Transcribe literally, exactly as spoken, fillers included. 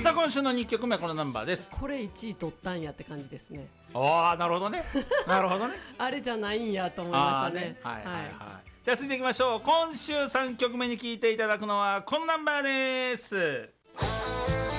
さあ今週のにきょくめはこのナンバーです。 これいちい取ったんやって感じですね。 ああなるほどねなるほどねあれじゃないんやと思いましたね。 ねはいはいはい、はい、では続いていきましょう。今週さんきょくめに聴いていただくのはこのナンバーです。